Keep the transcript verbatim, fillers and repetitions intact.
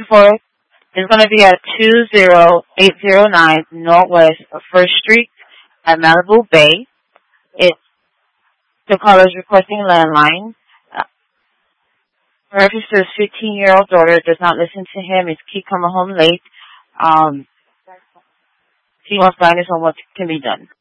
for is going to be at two zero eight zero nine Northwest First Street at Malibu Bay. It's the caller is requesting landline. Uh, reference to his fifteen-year-old daughter does not listen to him. His keep coming home late. Um, he wants guidance on what can be done.